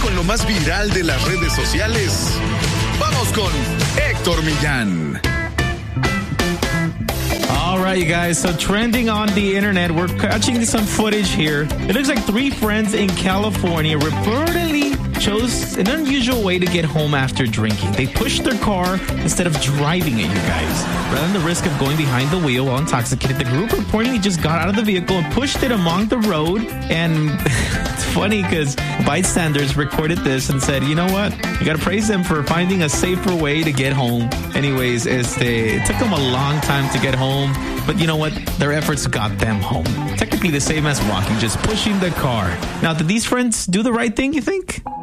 con lo más viral de las redes sociales? Vamos con Héctor Millán. All right, you guys. So trending on the internet, we're catching some footage here. It looks like 3 friends in California reportedly chose an unusual way to get home after drinking. They pushed their car instead of driving it, you guys. Rather than the risk of going behind the wheel while intoxicated, the group reportedly just got out of the vehicle and pushed it along the road. And it's funny because bystanders recorded this and said, you know what? You got to praise them for finding a safer way to get home. Anyways, it took them a long time to get home. But you know what? Their efforts got them home. Technically the same as walking, just pushing the car. Now, did these friends do the right thing, you think?